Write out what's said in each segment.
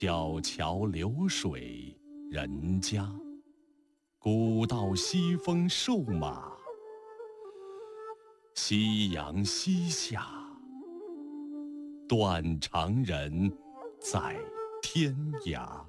吊桥流水人家，古道西风瘦马。夕阳西下，断肠人在天涯。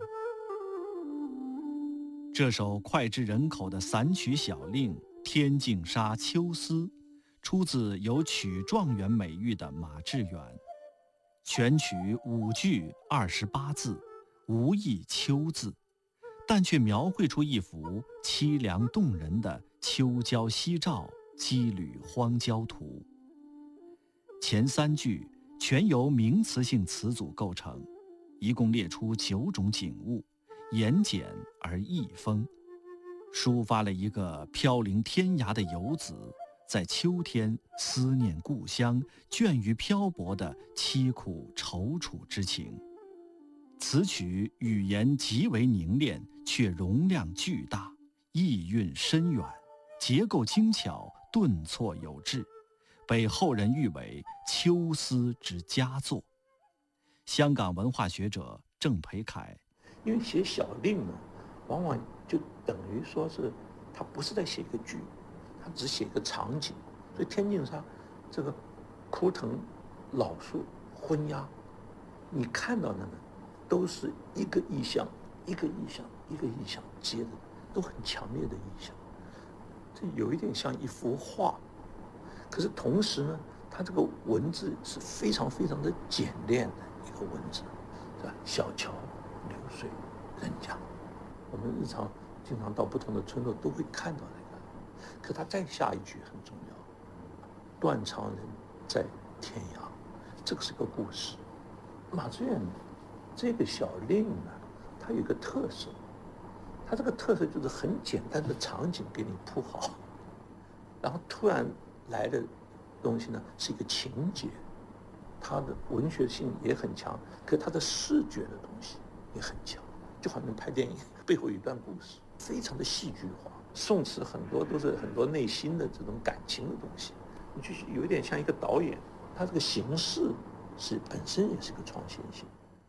这首脍炙人口的散曲小令《天净沙·秋思》，出自有曲状元美誉的马致远。全曲5句28字，无一秋字，但却描绘出一幅凄凉动人的秋郊夕照、羁旅荒郊图。前3句全由名词性词组构成，一共列出9种景物，言简而意丰，抒发了一个飘零天涯的游子在秋天思念故乡、倦于漂泊的凄苦踌躇之情。此曲语言极为凝练，却容量巨大，意蕴深远，结构精巧，顿挫有致，被后人誉为秋思之佳作。香港文化学者郑培凯， 因为写小令呢，往往就等于说是他不是在写一个剧，他只写一个场景。所以天净沙这个枯藤老树昏鸦，你看到的呢都是一个意象一个意象一个意象接的，都很强烈的意象，这有一点像一幅画。可是同时呢，它这个文字是非常非常的简练的一个文字，是吧？小桥流水人家，我们日常经常到不同的村落都会看到那个。可他再下一句很重要，断肠人在天涯，这个是个故事。马致远这个小令呢，它有一个特色，它这个特色就是很简单的场景给你铺好，然后突然来的东西呢是一个情节，它的文学性也很强，可它的视觉的东西也很强，就好像拍电影背后有一段故事，非常的戏剧化。宋词很多都是很多内心的这种感情的东西，你就有一点像一个导演，他这个形式是本身也是个创新性。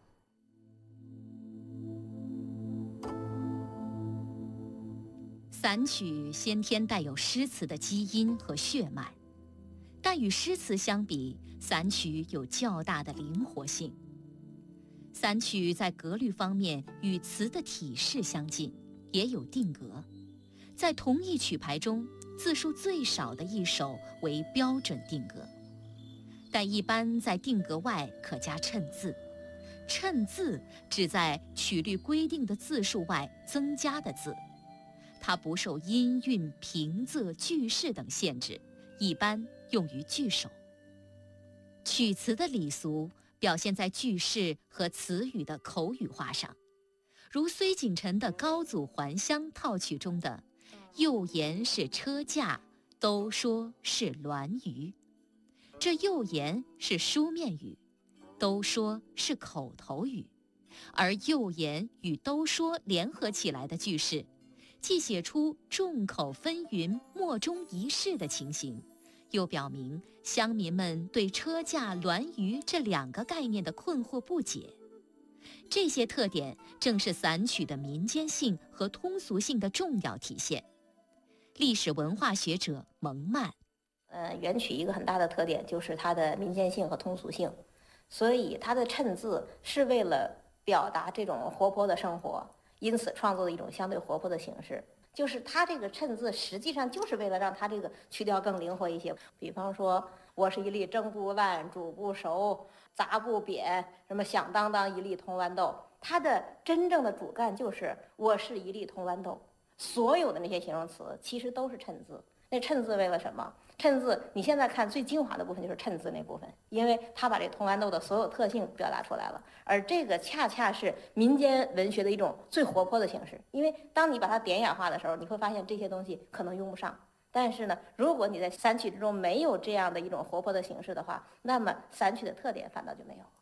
散曲先天带有诗词的基因和血脉，但与诗词相比，散曲有较大的灵活性。散曲在格律方面与词的体式相近，也有定格。在同一曲牌中，字数最少的一首为标准定格，但一般在定格外可加衬字。衬字指在曲律规定的字数外增加的字，它不受音韵、平仄、句式等限制，一般用于句首。曲词的礼俗表现在句式和词语的口语化上，如崔景臣的《高祖还乡》套曲中的又言是车驾，都说是銮舆。这又言是书面语，都说是口头语，而又言与都说联合起来的句式，既写出众口纷纭、莫衷一是的情形，又表明乡民们对车驾、銮舆这2个概念的困惑不解。这些特点正是散曲的民间性和通俗性的重要体现。历史文化学者蒙曼， 元曲一个很大的特点就是它的民间性和通俗性，所以它的衬字是为了表达这种活泼的生活，因此创作的一种相对活泼的形式。就是它这个衬字实际上就是为了让它这个曲调更灵活一些。比方说，我是一粒蒸不烂、煮不熟、杂不扁，什么响当当一粒铜豌豆，它的真正的主干就是我是一粒铜豌豆。所有的那些形容词其实都是衬字。那衬字为了什么？衬字你现在看最精华的部分就是衬字那部分，因为它把这铜豌豆的所有特性表达出来了，而这个恰恰是民间文学的一种最活泼的形式。因为当你把它典雅化的时候，你会发现这些东西可能用不上，但是呢，如果你在散曲之中没有这样的一种活泼的形式的话，那么散曲的特点反倒就没有了。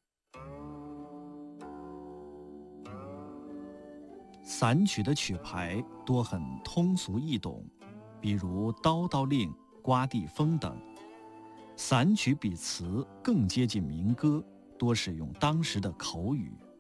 散曲的曲牌多很通俗易懂，比如叨叨令、刮地风等。散曲比词更接近民歌，多使用当时的口语。